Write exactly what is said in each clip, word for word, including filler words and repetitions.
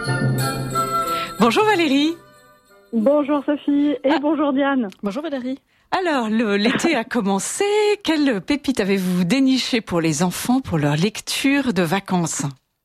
Bonjour Valérie. Bonjour Sophie et ah. bonjour Diane. Bonjour Valérie. Alors, le, l'été a commencé. Quelle pépite avez-vous déniché pour les enfants pour leur lecture de vacances ?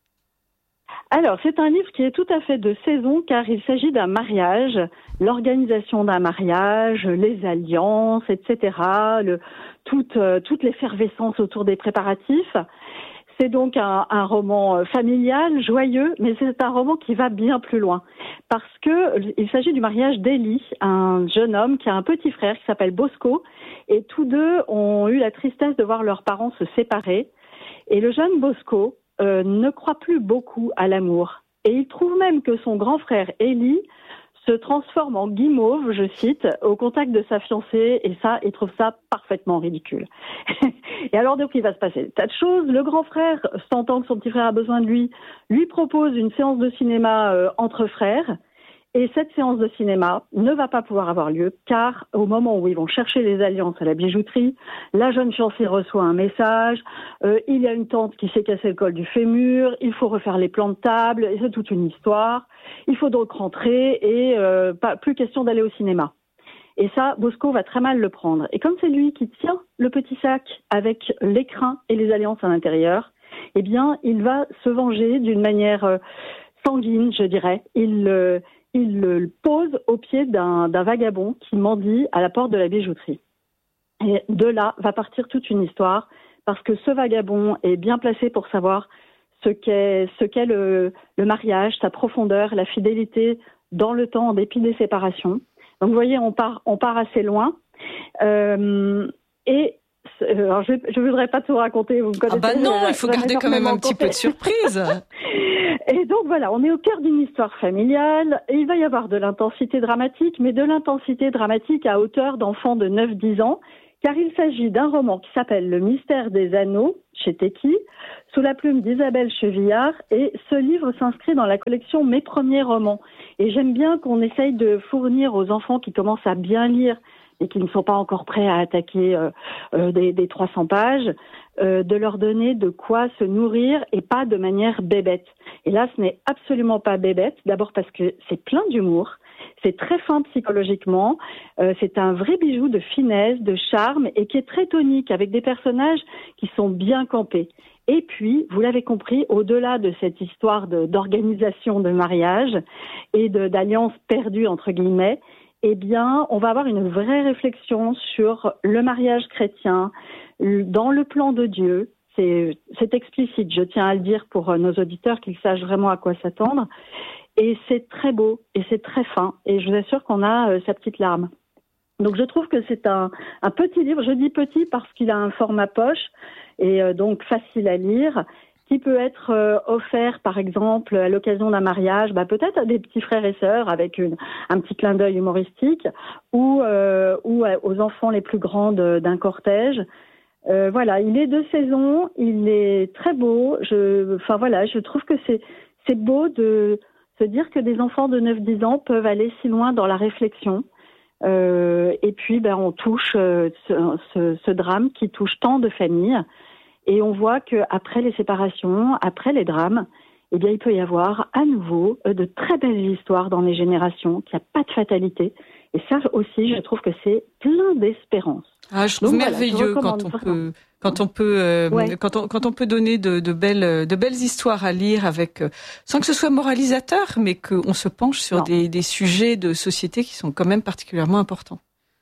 Alors, c'est un livre qui est tout à fait de saison car il s'agit d'un mariage, l'organisation d'un mariage, les alliances, et cetera, le, toute, euh, toute l'effervescence autour des préparatifs. C'est donc un, un roman familial, joyeux, mais c'est un roman qui va bien plus loin. Parce que il s'agit du mariage d'Élie, un jeune homme qui a un petit frère qui s'appelle Bosco, et tous deux ont eu la tristesse de voir leurs parents se séparer. Et le jeune Bosco euh, ne croit plus beaucoup à l'amour. Et il trouve même que son grand frère Élie se transforme en guimauve, je cite, au contact de sa fiancée, et ça, il trouve ça parfaitement ridicule. Et alors, donc, il va se passer des tas de choses. Le grand frère, sentant que son petit frère a besoin de lui, lui propose une séance de cinéma euh, entre frères. Et cette séance de cinéma ne va pas pouvoir avoir lieu, car au moment où ils vont chercher les alliances à la bijouterie, la jeune fiancée reçoit un message, euh, il y a une tante qui s'est cassé le col du fémur, il faut refaire les plans de table, et c'est toute une histoire. Il faut donc rentrer et euh, pas plus question d'aller au cinéma. Et ça, Bosco va très mal le prendre. Et comme c'est lui qui tient le petit sac avec l'écrin et les alliances à l'intérieur, eh bien, il va se venger d'une manière euh, sanguine, je dirais. Il euh, Il le pose au pied d'un, d'un vagabond qui mendie à la porte de la bijouterie. Et de là va partir toute une histoire, parce que ce vagabond est bien placé pour savoir ce qu'est, ce qu'est le, le mariage, sa profondeur, la fidélité dans le temps en dépit des séparations. Donc vous voyez, on part, on part assez loin. Euh, et alors je ne voudrais pas tout raconter, vous me connaissez. Ah bah non, il faut garder quand même un petit peu de surprise. Et donc voilà, on est au cœur d'une histoire familiale, et il va y avoir de l'intensité dramatique, mais de l'intensité dramatique à hauteur d'enfants de neuf dix ans, car il s'agit d'un roman qui s'appelle Le Mystère des Anneaux, chez Tekkie, sous la plume d'Isabelle Chevillard, et ce livre s'inscrit dans la collection Mes premiers romans. Et j'aime bien qu'on essaye de fournir aux enfants qui commencent à bien lire et qui ne sont pas encore prêts à attaquer euh, euh, des, des trois cents pages, euh, de leur donner de quoi se nourrir et pas de manière bébête. Et là, ce n'est absolument pas bébête, d'abord parce que c'est plein d'humour, c'est très fin psychologiquement, euh, c'est un vrai bijou de finesse, de charme et qui est très tonique avec des personnages qui sont bien campés. Et puis, vous l'avez compris, au-delà de cette histoire de, d'organisation de mariage et de, d'alliance perdue entre guillemets, eh bien, on va avoir une vraie réflexion sur le mariage chrétien dans le plan de Dieu. C'est, c'est explicite, je tiens à le dire pour nos auditeurs, qu'ils sachent vraiment à quoi s'attendre. Et c'est très beau et c'est très fin. Et je vous assure qu'on a euh, sa petite larme. Donc je trouve que c'est un, un petit livre. Je dis petit parce qu'il a un format poche et euh, donc facile à lire, qui peut être euh, offert, par exemple, à l'occasion d'un mariage, bah, peut-être à des petits frères et sœurs avec une, un petit clin d'œil humoristique, ou, euh, ou à, aux enfants les plus grands de, d'un cortège. Euh, voilà, il est de saison, il est très beau. Je, enfin voilà, je trouve que c'est, c'est beau de se dire que des enfants de neuf dix ans peuvent aller si loin dans la réflexion. Euh, et puis, ben, on touche euh, ce, ce, ce drame qui touche tant de familles. Et on voit qu'après les séparations, après les drames, eh bien, il peut y avoir à nouveau de très belles histoires dans les générations, qu'il n'y a pas de fatalité. Et ça aussi, je trouve que c'est plein d'espérance. Ah, je trouve Donc, merveilleux voilà, je quand, on peut, quand on peut, euh, ouais. quand on quand on peut donner de, de belles de belles histoires à lire avec, euh, sans que ce soit moralisateur, mais qu'on se penche sur des, des sujets de société qui sont quand même particulièrement importants.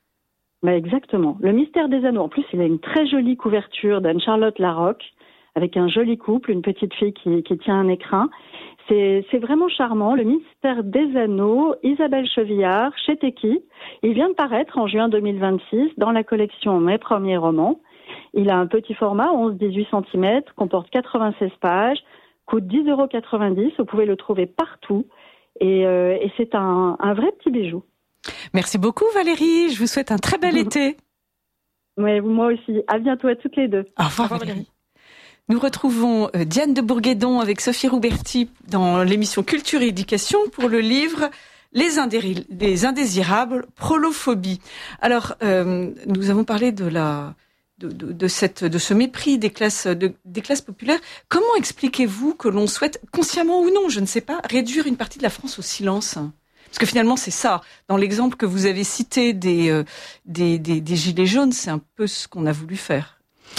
Bah exactement. Le Mystère des Anneaux. En plus, il a une très jolie couverture d'Anne-Charlotte Larocque, avec un joli couple, une petite fille qui, qui tient un écrin. C'est, c'est vraiment charmant. Le Mystère des Anneaux, Isabelle Chevillard, chez Tekkie. Il vient de paraître en juin deux mille vingt-six dans la collection Mes premiers romans. Il a un petit format, onze à dix-huit centimètres, comporte quatre-vingt-seize pages, coûte dix euros quatre-vingt-dix. Vous pouvez le trouver partout. Et, euh, et c'est un, un vrai petit bijou. Merci beaucoup Valérie, je vous souhaite un très bel été. Oui, moi aussi. À bientôt à toutes les deux. Au revoir, Au revoir Valérie. Nous retrouvons Diane de Bourguédon avec Sophie Rouberti dans l'émission Culture et Éducation pour le livre Les, indéri- les indésirables, prolophobie. Alors, euh, nous avons parlé de la de, de, de, cette, de ce mépris des classes, de, des classes populaires. Comment expliquez-vous que l'on souhaite, consciemment ou non, je ne sais pas, réduire une partie de la France au silence ? Parce que finalement, c'est ça. Dans l'exemple que vous avez cité des, euh, des, des, des Gilets jaunes, c'est un peu ce qu'on a voulu faire.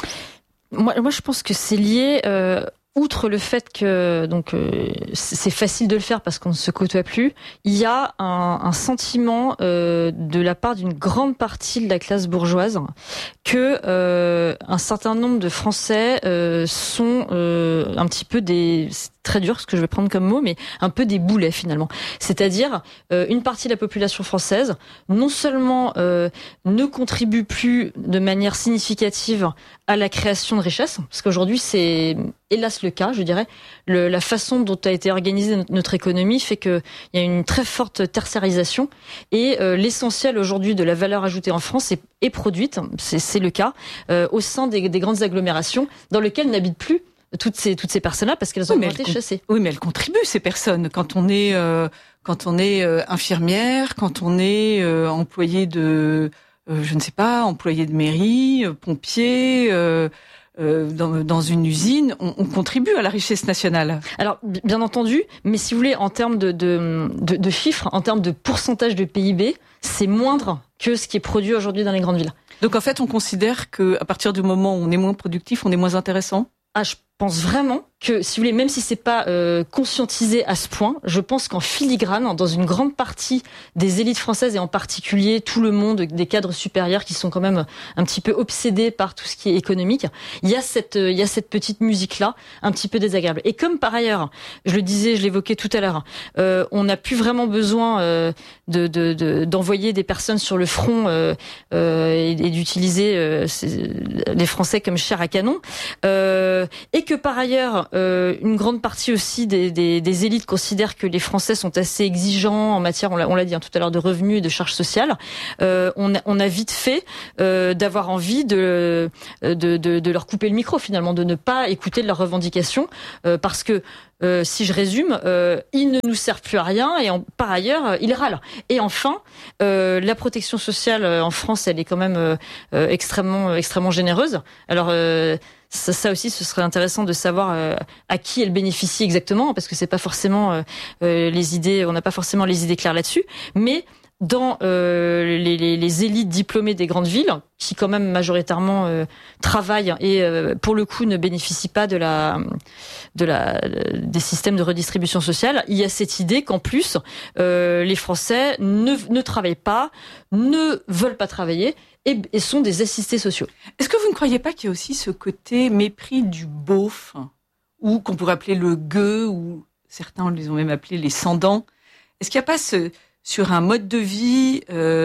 Moi, moi je pense que c'est lié... Euh... Outre le fait que donc euh, c'est facile de le faire parce qu'on ne se côtoie plus, il y a un, un sentiment euh, de la part d'une grande partie de la classe bourgeoise que euh, un certain nombre de Français euh, sont euh, un petit peu des, c'est très dur ce que je vais prendre comme mot, mais un peu des boulets finalement. C'est-à-dire euh, une partie de la population française non seulement euh, ne contribue plus de manière significative à la création de richesses, parce qu'aujourd'hui c'est hélas le cas, je dirais. Le, la façon dont a été organisée notre, notre économie fait qu'il y a une très forte tertiarisation et euh, l'essentiel aujourd'hui de la valeur ajoutée en France est, est produite, c'est, c'est le cas, euh, au sein des, des grandes agglomérations dans lesquelles n'habitent plus toutes ces toutes ces personnes-là parce qu'elles ont oui, été con- chassées. Oui, mais elles contribuent ces personnes quand on est euh, quand on est euh, infirmière, quand on est euh, employé de euh, je ne sais pas, employé de mairie, euh, pompier. Euh, Euh, dans, dans une usine, on, on contribue à la richesse nationale. Alors, bien entendu, mais si vous voulez, en termes de, de, de, de chiffres, en termes de pourcentage de P I B, c'est moindre que ce qui est produit aujourd'hui dans les grandes villes. Donc en fait, on considère que à partir du moment où on est moins productif, on est moins intéressant ? Ah, je pense vraiment que, si vous voulez, même si c'est pas euh, conscientisé à ce point, je pense qu'en filigrane, dans une grande partie des élites françaises et en particulier tout le monde des cadres supérieurs qui sont quand même un petit peu obsédés par tout ce qui est économique, il y a cette, il y a cette petite musique-là, un petit peu désagréable. Et comme par ailleurs, je le disais, je l'évoquais tout à l'heure, euh, on n'a plus vraiment besoin euh, de, de, de, d'envoyer des personnes sur le front euh, euh, et, et d'utiliser euh, les Français comme chair à canon, euh, et que par ailleurs, Euh, une grande partie aussi des, des, des élites considèrent que les Français sont assez exigeants en matière, on l'a, on l'a dit hein, tout à l'heure, de revenus et de charges sociales. Euh, on, a, on a vite fait euh, d'avoir envie de, de, de, de leur couper le micro finalement, de ne pas écouter de leurs revendications, euh, parce que euh, si je résume, euh, ils ne nous servent plus à rien et en, par ailleurs, euh, ils râlent. Et enfin, euh, la protection sociale en France, elle est quand même euh, euh, extrêmement, extrêmement généreuse. Alors euh, Ça, ça aussi, ce serait intéressant de savoir euh, à qui elle bénéficie exactement, parce que c'est pas forcément euh, euh, les idées, on n'a pas forcément les idées claires là-dessus. Mais dans euh, les, les, les élites diplômées des grandes villes, qui quand même majoritairement euh, travaillent et euh, pour le coup ne bénéficient pas de la, de la, des systèmes de redistribution sociale, il y a cette idée qu'en plus euh, les Français ne, ne travaillent pas, ne veulent pas travailler. Et, et sont des assistés sociaux. Est-ce que vous ne croyez pas qu'il y a aussi ce côté mépris du beauf, ou qu'on pourrait appeler le gueux, ou certains les ont même appelés les sans-dents ? Est-ce qu'il n'y a pas ce, sur un mode de vie,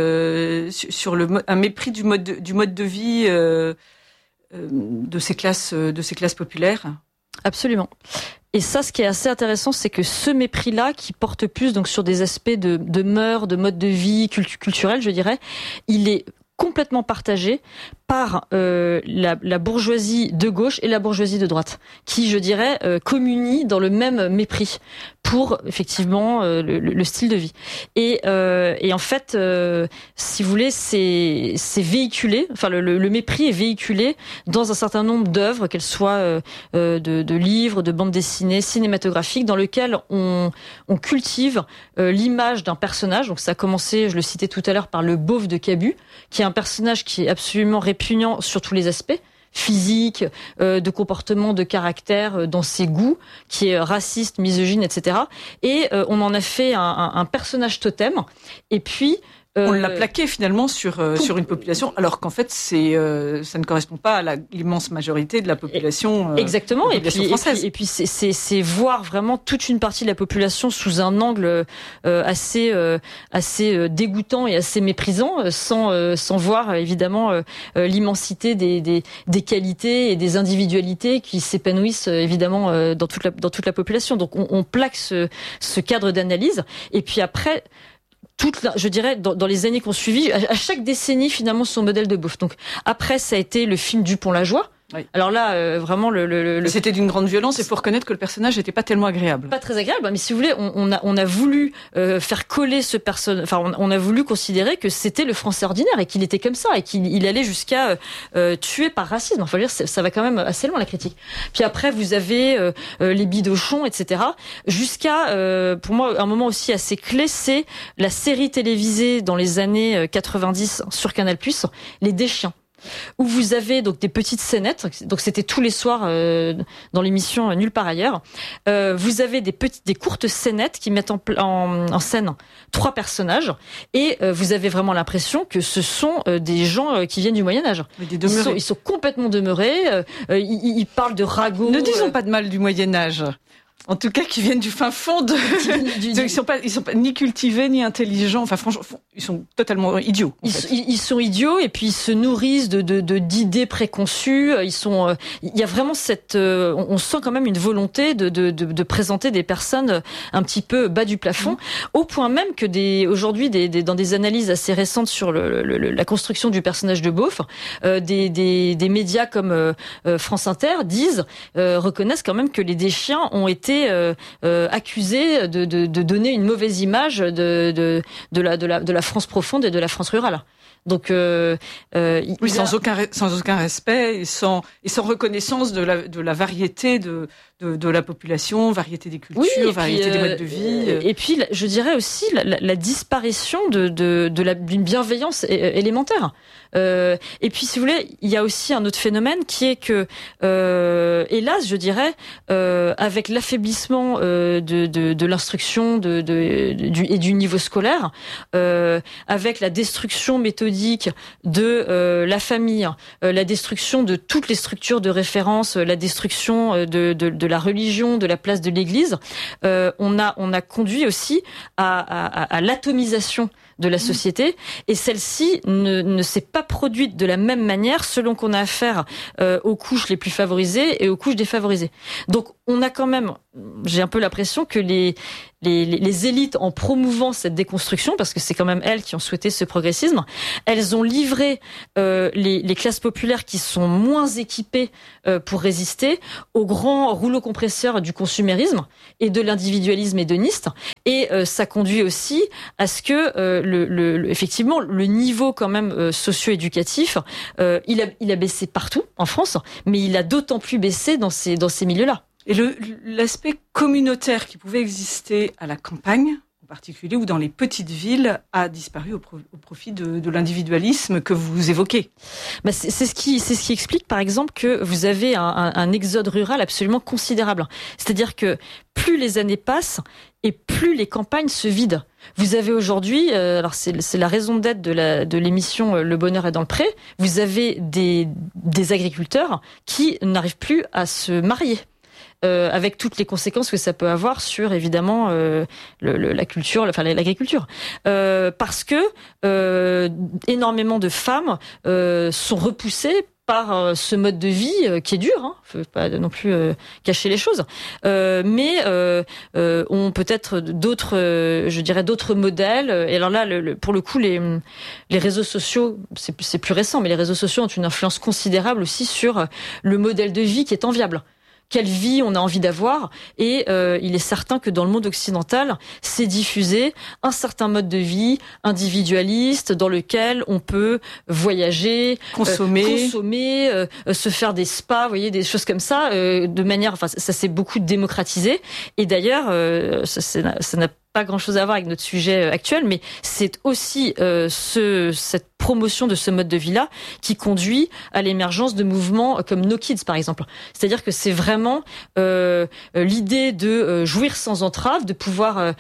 euh, sur le, un mépris du mode de, du mode de vie euh, euh, de ces classes, de ces classes populaires ? Absolument. Et ça, ce qui est assez intéressant, c'est que ce mépris-là, qui porte plus donc sur des aspects de, de mœurs, de mode de vie cultu- culturel, je dirais, il est complètement partagé par euh, la, la bourgeoisie de gauche et la bourgeoisie de droite, qui, je dirais, euh, communient dans le même mépris pour, effectivement, euh, le, le style de vie. Et, euh, et en fait, euh, si vous voulez, c'est, c'est véhiculé, enfin, le, le, le mépris est véhiculé dans un certain nombre d'œuvres, qu'elles soient euh, de, de livres, de bandes dessinées, cinématographiques, dans lesquelles on, on cultive euh, l'image d'un personnage. Donc ça a commencé, je le citais tout à l'heure, par le beauf de Cabu, qui est un personnage qui est absolument répugnant sur tous les aspects, physique, euh, de comportement, de caractère, euh, dans ses goûts, qui est raciste, misogyne, et cetera. Et euh, on en a fait un, un, un personnage totem. Et puis Euh, on l'a plaqué finalement sur euh, sur une population, alors qu'en fait c'est euh, ça ne correspond pas à la, l'immense majorité de la population. Euh, Exactement. la population et, puis, et puis et puis c'est, c'est c'est voir vraiment toute une partie de la population sous un angle euh, assez euh, assez euh, dégoûtant et assez méprisant, euh, sans euh, sans voir évidemment euh, l'immensité des des des qualités et des individualités qui s'épanouissent euh, évidemment euh, dans toute la dans toute la population. Donc on, on plaque ce ce cadre d'analyse et puis après. Toute la, je dirais, dans, dans les années qui ont suivi, à, à chaque décennie, finalement, son modèle de beauf. Donc, après, ça a été le film Dupont-Lajoie, Oui. Alors là, euh, vraiment, le, le, le... c'était d'une grande violence. Il faut reconnaître que le personnage n'était pas tellement agréable. Pas très agréable, mais si vous voulez, on, on a on a voulu euh, faire coller ce personnage. Enfin, on, on a voulu considérer que c'était le Français ordinaire et qu'il était comme ça et qu'il il allait jusqu'à euh, tuer par racisme. Enfin, je veux dire, ça va quand même assez loin la critique. Puis après, vous avez euh, les bidochons, et cetera. Jusqu'à, euh, pour moi, un moment aussi assez clé, c'est la série télévisée dans les années quatre-vingt-dix sur Canal+, Les Deschiens, où vous avez donc des petites scénettes, donc c'était tous les soirs euh, dans l'émission Nulle part ailleurs. Euh, vous avez des petites, des courtes scénettes qui mettent en, en, en scène trois personnages, et euh, vous avez vraiment l'impression que ce sont euh, des gens euh, qui viennent du Moyen Âge. Ils sont, ils sont complètement demeurés. Euh, ils, ils parlent de ragots. Ne disons euh... pas de mal du Moyen Âge. En tout cas, qui viennent du fin fond de, du, du, ils sont pas, ils sont pas ni cultivés ni intelligents. Enfin, franchement, ils sont totalement idiots. Ils, ils sont idiots et puis ils se nourrissent de, de, de d'idées préconçues. Ils sont, il y a vraiment cette, on sent quand même une volonté de, de, de, de présenter des personnes un petit peu bas du plafond, mmh. au point même que des, aujourd'hui, des, des, dans des analyses assez récentes sur le, le, le, la construction du personnage de Beauf, euh, des, des, des médias comme euh, France Inter disent, euh, reconnaissent quand même que les Deschiens ont été Euh, euh, accusé de, de, de donner une mauvaise image de, de, de, la, de, la, de la France profonde et de la France rurale. Donc, euh, euh, oui, sans a... aucun sans aucun respect et sans et sans reconnaissance de la de la variété de de, de la population, variété des cultures, oui, variété puis, des modes de vie. Euh, et puis, je dirais aussi la, la, la disparition de de de la d'une bienveillance élémentaire. Euh, et puis, si vous voulez, il y a aussi un autre phénomène qui est que, euh, hélas, je dirais, euh, avec l'affaiblissement euh, de, de de l'instruction de, de, de du et du niveau scolaire, euh, avec la destruction méthodique de euh, la famille, euh, la destruction de toutes les structures de référence, la destruction de, de, de la religion, de la place de l'Église, euh, on a on a conduit aussi à, à, à l'atomisation de la société, et celle-ci ne, ne s'est pas produite de la même manière selon qu'on a affaire euh, aux couches les plus favorisées et aux couches défavorisées. Donc on a quand même, j'ai un peu l'impression que les Les, les, les élites, en promouvant cette déconstruction, parce que c'est quand même elles qui ont souhaité ce progressisme, elles ont livré euh, les, les classes populaires qui sont moins équipées euh, pour résister au grand rouleau compresseur du consumérisme et de l'individualisme hédoniste. Et euh, ça conduit aussi à ce que, euh, le, le, le, effectivement, le niveau quand même euh, socio-éducatif, euh, il a, il a baissé partout en France, mais il a d'autant plus baissé dans ces, dans ces milieux-là. Et le, l'aspect communautaire qui pouvait exister à la campagne, en particulier, ou dans les petites villes, a disparu au, pro, au profit de, de l'individualisme que vous évoquez. Bah c'est, c'est ce qui, c'est ce qui explique, par exemple, que vous avez un, un, un exode rural absolument considérable. C'est-à-dire que plus les années passent et plus les campagnes se vident. Vous avez aujourd'hui, euh, alors c'est, c'est la raison d'être de, la, de l'émission Le Bonheur est dans le pré, vous avez des, des agriculteurs qui n'arrivent plus à se marier. Euh, avec toutes les conséquences que ça peut avoir sur évidemment euh, le, le, la culture, enfin l'agriculture, euh, parce que euh, énormément de femmes euh, sont repoussées par euh, ce mode de vie euh, qui est dur, hein, faut pas non plus euh, cacher les choses, euh, mais euh, euh, ont peut-être d'autres, euh, je dirais d'autres modèles. Et alors là, le, le, pour le coup, les les réseaux sociaux, c'est, c'est plus récent, mais les réseaux sociaux ont une influence considérable aussi sur le modèle de vie qui est enviable. Quelle vie on a envie d'avoir, et euh, il est certain que dans le monde occidental, c'est diffusé un certain mode de vie individualiste dans lequel on peut voyager, consommer, euh, consommer, euh, se faire des spas, vous voyez, des choses comme ça, euh, de manière, enfin, ça s'est beaucoup démocratisé. Et d'ailleurs, euh, ça, ça n'a pas grand-chose à voir avec notre sujet actuel, mais c'est aussi euh, ce, cette promotion de ce mode de vie-là qui conduit à l'émergence de mouvements comme No Kids, par exemple. C'est-à-dire que c'est vraiment euh, l'idée de euh, jouir sans entrave, de pouvoir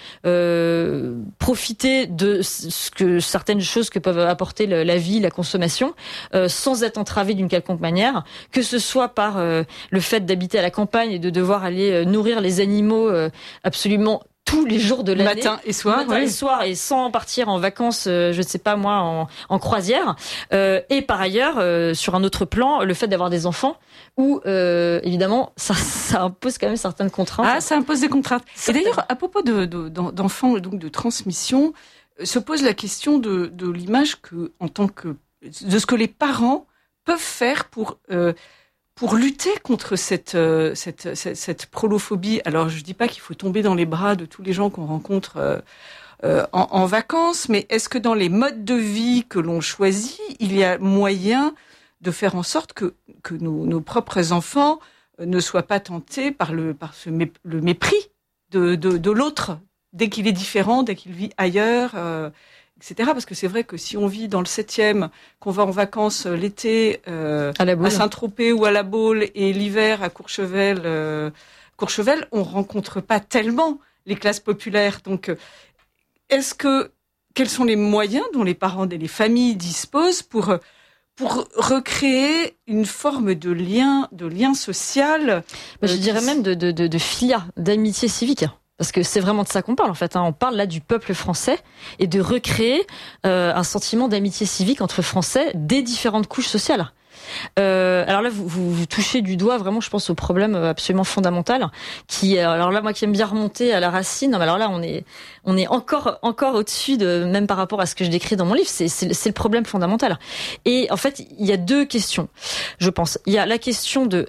euh, profiter de ce que certaines choses que peuvent apporter le, la vie, la consommation, euh, sans être entravé d'une quelconque manière, que ce soit par euh, le fait d'habiter à la campagne et de devoir aller euh, nourrir les animaux euh, absolument tous les jours de l'année, matin et soir, matin oui. et soir, et sans partir en vacances, euh, je ne sais pas moi, en, en croisière. Euh, et par ailleurs, euh, sur un autre plan, le fait d'avoir des enfants, où euh, évidemment, ça, ça impose quand même certaines contraintes. Ah, ça impose des contraintes. Et d'ailleurs, à propos de, de, d'enfants, donc de transmission, se pose la question de, de l'image que, en tant que, de ce que les parents peuvent faire pour euh, pour lutter contre cette, euh, cette, cette, cette prolophobie. Alors, je dis pas qu'il faut tomber dans les bras de tous les gens qu'on rencontre euh, euh, en, en vacances, mais est-ce que dans les modes de vie que l'on choisit, il y a moyen de faire en sorte que, que nos, nos propres enfants ne soient pas tentés par le, par ce mé, le mépris de, de, de l'autre, dès qu'il est différent, dès qu'il vit ailleurs, euh, et cetera. Parce que c'est vrai que si on vit dans le septième, qu'on va en vacances l'été euh, à, à Saint-Tropez ou à La Baule et l'hiver à Courchevel, euh, Courchevel, on rencontre pas tellement les classes populaires. Donc, est-ce que quels sont les moyens dont les parents et les familles disposent pour pour recréer une forme de lien, de lien social. Bah, je euh, dirais même de, de, de, de filia, d'amitié civique. Parce que c'est vraiment de ça qu'on parle, en fait. Hein. On parle là du peuple français et de recréer euh, un sentiment d'amitié civique entre Français des différentes couches sociales. Euh, alors là, vous, vous, vous touchez du doigt vraiment, je pense, au problème absolument fondamental. Qui, alors là, moi qui aime bien remonter à la racine. Alors là, on est, on est encore, encore au-dessus de, même par rapport à ce que je décris dans mon livre. C'est, c'est, c'est le problème fondamental. Et en fait, il y a deux questions, je pense. Il y a la question de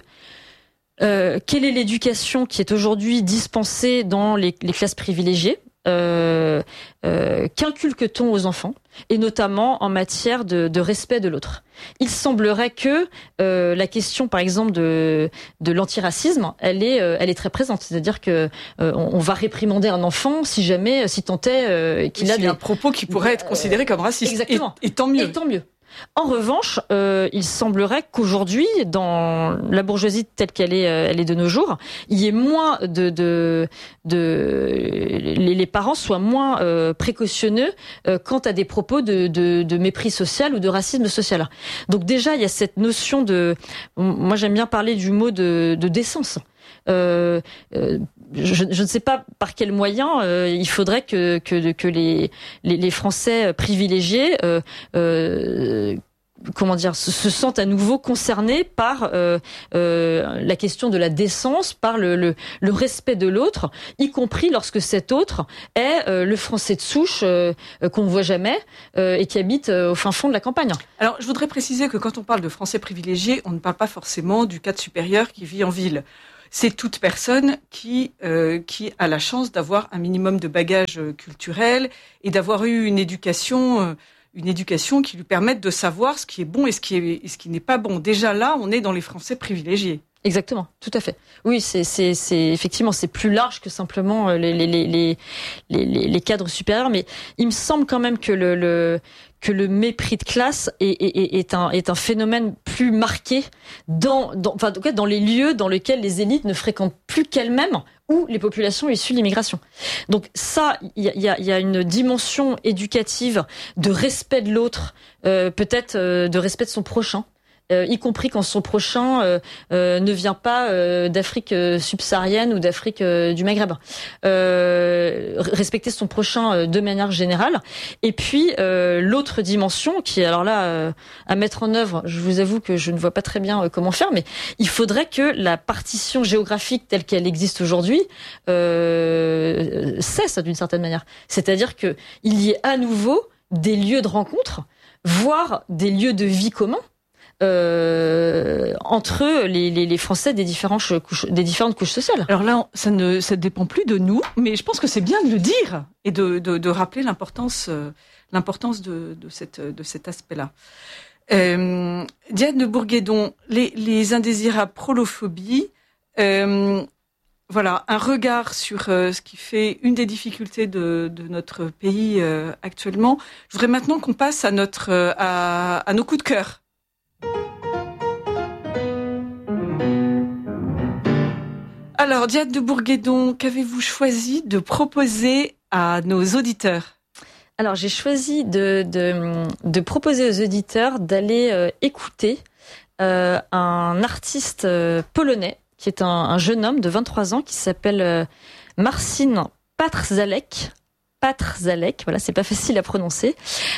euh, quelle est l'éducation qui est aujourd'hui dispensée dans les, les classes privilégiées. Euh, euh, qu'inculque-t-on aux enfants, et notamment en matière de, de respect de l'autre. Il semblerait que euh, la question, par exemple, de, de l'antiracisme, elle est, euh, elle est très présente. C'est-à-dire que euh, on, on va réprimander un enfant si jamais, si tant est euh, qu'il oui, a des un propos qui pourrait être considéré comme raciste. Exactement. Et, et tant mieux. Et tant mieux. En revanche, euh, il semblerait qu'aujourd'hui, dans la bourgeoisie telle qu'elle est, euh, elle est de nos jours, il y ait moins de, de, de les, les parents soient moins euh, précautionneux euh, quant à des propos de, de, de mépris social ou de racisme social. Donc déjà, il y a cette notion de, moi j'aime bien parler du mot de, de décence. Euh, euh, je, je ne sais pas par quels moyens euh, il faudrait que que, que les, les les Français privilégiés euh, euh, comment dire se, se sentent à nouveau concernés par euh, euh, la question de la décence, par le, le le respect de l'autre, y compris lorsque cet autre est euh, le Français de souche euh, qu'on ne voit jamais euh, et qui habite euh, au fin fond de la campagne. Alors, je voudrais préciser que quand on parle de Français privilégiés, on ne parle pas forcément du cadre supérieur qui vit en ville. C'est toute personne qui euh, qui a la chance d'avoir un minimum de bagage culturel et d'avoir eu une éducation euh, une éducation qui lui permette de savoir ce qui est bon et ce qui est et ce qui n'est pas bon. Déjà là, on est dans les Français privilégiés. Exactement, tout à fait. Oui, c'est c'est c'est effectivement c'est plus large que simplement les les les les les, les cadres supérieurs, mais il me semble quand même que le, le que le mépris de classe est, est, est un est un phénomène plus marqué dans dans enfin en tout cas dans les lieux dans lesquels les élites ne fréquentent plus qu'elles-mêmes ou les populations issues de l'immigration. Donc ça, il y a, y, a, y a une dimension éducative de respect de l'autre, euh, peut-être euh, de respect de son prochain. Euh, y compris quand son prochain euh, euh, ne vient pas euh, d'Afrique euh, subsaharienne ou d'Afrique euh, du Maghreb. Euh, respecter son prochain euh, de manière générale. Et puis euh, l'autre dimension qui est alors là euh, à mettre en œuvre, je vous avoue que je ne vois pas très bien euh, comment faire, mais il faudrait que la partition géographique telle qu'elle existe aujourd'hui euh, cesse d'une certaine manière. C'est-à-dire que il y ait à nouveau des lieux de rencontre, voire des lieux de vie communs. Euh, entre les, les, les Français des différentes couches, des différentes couches sociales. Alors là, ça ne, ça ne dépend plus de nous, mais je pense que c'est bien de le dire et de, de, de rappeler l'importance, euh, l'importance de, de, cette, de cet aspect-là. Euh, Diane de Bourguédon, les, les indésirables prolophobie, euh, voilà, un regard sur euh, ce qui fait une des difficultés de, de notre pays euh, actuellement. Je voudrais maintenant qu'on passe à notre, euh, à, à nos coups de cœur. Alors, Diane de Bourguédon, qu'avez-vous choisi de proposer à nos auditeurs ? Alors, j'ai choisi de, de, de proposer aux auditeurs d'aller euh, écouter euh, un artiste euh, polonais, qui est un, un jeune homme de vingt-trois ans, qui s'appelle euh, Marcin Patrzalek. Patrzalek, voilà, c'est pas facile à prononcer,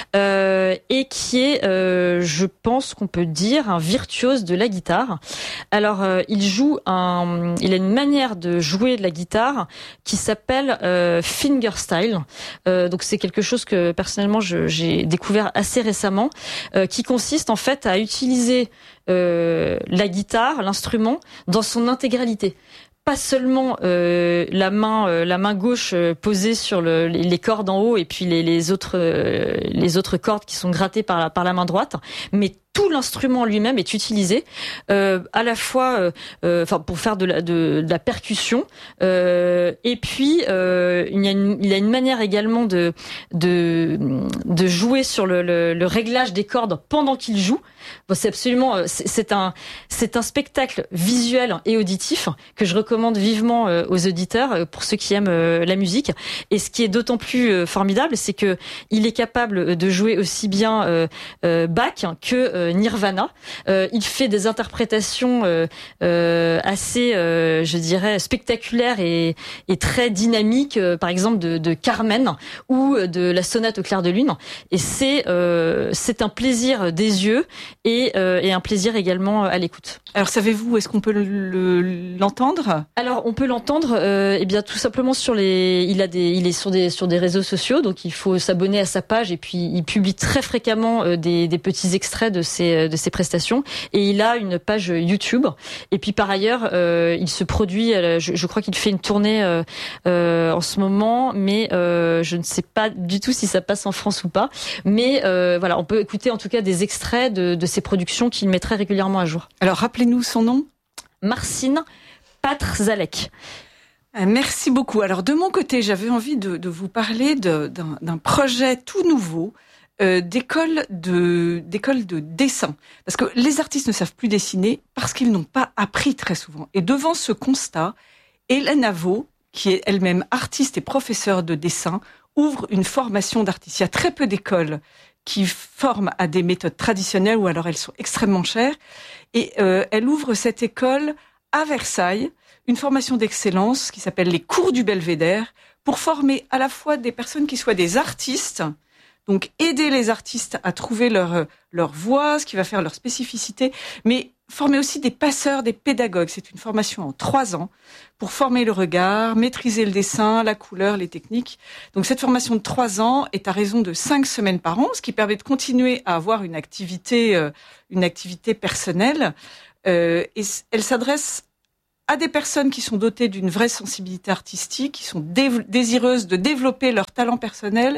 euh, et qui est, euh, je pense qu'on peut dire, un virtuose de la guitare. Alors, euh, il joue un, il a une manière de jouer de la guitare qui s'appelle euh, fingerstyle. Euh, donc, c'est quelque chose que personnellement je, j'ai découvert assez récemment, euh, qui consiste en fait à utiliser euh, la guitare, l'instrument, dans son intégralité. Pas seulement euh, la main euh, la main gauche euh, posée sur le, les, les cordes en haut et puis les, les autres euh, les autres cordes qui sont grattées par la par la main droite, mais tout l'instrument lui-même est utilisé euh, à la fois, euh, enfin pour faire de la, de, de la percussion, euh, et puis euh, il y a une, il y a une manière également de de de jouer sur le, le, le réglage des cordes pendant qu'il joue. Bon, c'est absolument, c'est, c'est un c'est un spectacle visuel et auditif que je recommande vivement euh, aux auditeurs, pour ceux qui aiment euh, la musique. Et ce qui est d'autant plus euh, formidable, c'est que il est capable de jouer aussi bien euh, euh, Bach que euh, Nirvana. Euh, il fait des interprétations euh, euh, assez, euh, je dirais, spectaculaires et, et très dynamiques, euh, par exemple de, de Carmen ou de la Sonate au clair de lune. Et c'est euh, c'est un plaisir des yeux et, euh, et un plaisir également à l'écoute. Alors savez-vous, est-ce qu'on peut le, le, l'entendre ? Alors on peut l'entendre, euh, eh bien tout simplement sur les, il a des, il est sur des sur des réseaux sociaux, donc il faut s'abonner à sa page et puis il publie très fréquemment euh, des, des petits extraits de ses de ses prestations et il a une page YouTube. Et puis par ailleurs, euh, il se produit, je, je crois qu'il fait une tournée euh, euh, en ce moment, mais euh, je ne sais pas du tout si ça passe en France ou pas. Mais euh, voilà, on peut écouter en tout cas des extraits de, de ses productions qu'il met très régulièrement à jour. Alors rappelez-nous son nom. Marcin Patrzalek. Merci beaucoup. Alors de mon côté, j'avais envie de, de vous parler de, d'un, d'un projet tout nouveau euh, d'école de d'école de dessin, parce que les artistes ne savent plus dessiner parce qu'ils n'ont pas appris très souvent. Et devant ce constat, Hélène Avaux, qui est elle-même artiste et professeure de dessin, ouvre une formation d'artiste. Il y a très peu d'écoles qui forment à des méthodes traditionnelles ou alors elles sont extrêmement chères. Et euh, elle ouvre cette école à Versailles, une formation d'excellence qui s'appelle les cours du Belvédère, pour former à la fois des personnes qui soient des artistes, donc aider les artistes à trouver leur leur voix, ce qui va faire leur spécificité, mais former aussi des passeurs, des pédagogues. C'est une formation en trois ans pour former le regard, maîtriser le dessin, la couleur, les techniques. Donc cette formation de trois ans est à raison de cinq semaines par an, ce qui permet de continuer à avoir une activité, euh, une activité personnelle. Euh, et elle s'adresse à des personnes qui sont dotées d'une vraie sensibilité artistique, qui sont dé- désireuses de développer leur talent personnel,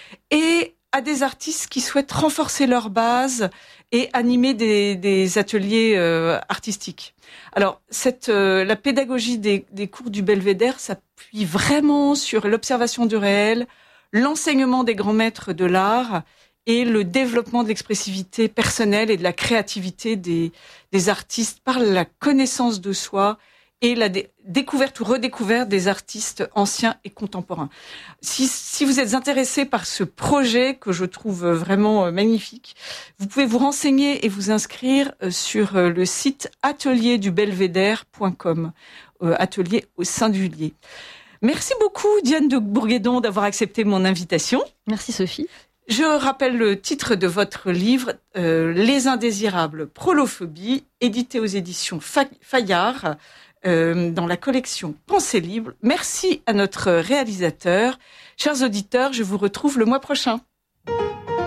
et à des artistes qui souhaitent renforcer leur base et animer des, des ateliers euh, artistiques. Alors, cette, euh, la pédagogie des, des cours du Belvédère s'appuie vraiment sur l'observation du réel, l'enseignement des grands maîtres de l'art et le développement de l'expressivité personnelle et de la créativité des, des artistes par la connaissance de soi et la dé- découverte ou redécouverte des artistes anciens et contemporains. Si, si vous êtes intéressé par ce projet que je trouve vraiment magnifique, vous pouvez vous renseigner et vous inscrire sur le site atelier du belvédère point com, euh, atelier au singulier. Merci beaucoup Diane de Bourguédon d'avoir accepté mon invitation. Merci Sophie. Je rappelle le titre de votre livre, euh, Les Indésirables, Prolophobie, édité aux éditions Fayard, euh, dans la collection Pensée libre. Merci à notre réalisateur. Chers auditeurs, je vous retrouve le mois prochain.